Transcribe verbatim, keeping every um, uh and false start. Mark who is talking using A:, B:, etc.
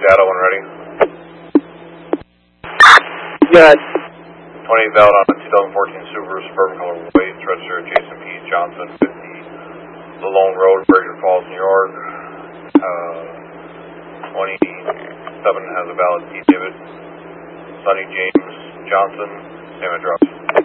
A: data when ready.
B: Good.
A: twenty-eight valid on a two thousand fourteen Subaru Suburban color white, registered Jason P. Johnson, fifty The Lone Road, Fraser Falls, New York. Uh, twenty-seven has a valid P. David. Sonny James Johnson, same address.